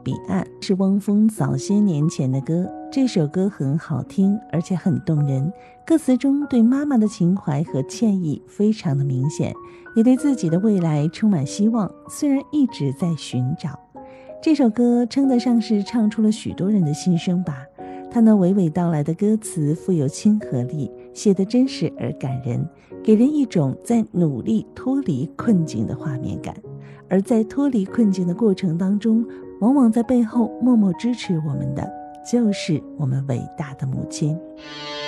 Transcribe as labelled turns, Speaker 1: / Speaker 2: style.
Speaker 1: 彼岸》是汪峰早些年前的歌，这首歌很好听，而且很动人，歌词中对妈妈的情怀和歉意非常的明显，也对自己的未来充满希望，虽然一直在寻找。这首歌称得上是唱出了许多人的心声吧，它那娓娓道来的歌词富有亲和力，写得真实而感人，给人一种在努力脱离困境的画面感。而在脱离困境的过程当中，往往在背后默默支持我们的，就是我们伟大的母亲。